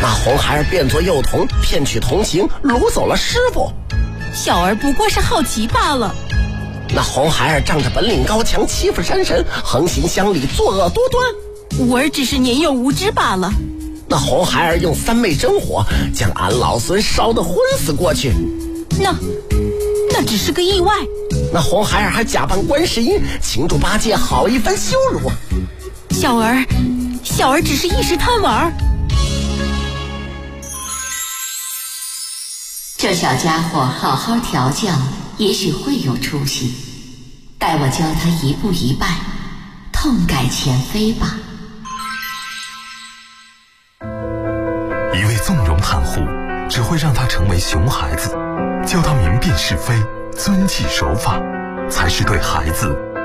那红孩儿变作幼童，骗取同情，掳走了师傅。 小儿不过是好奇罢了。 那红孩儿仗着本领高强，欺负山神，横行乡里，作恶多端。 吾儿只是年幼无知罢了。 那红孩儿用三昧真火将俺老孙烧得昏死过去。 那只是个意外。 那红孩儿还假扮观世音，擒住八戒，好一番羞辱。 小儿只是一时贪玩。 这小家伙好好调教，也许会有出息。待我教他一步一拜，痛改前非吧。 一味纵容袒护，只会让他成为熊孩子。教他明辨是非，遵纪守法，才是对孩子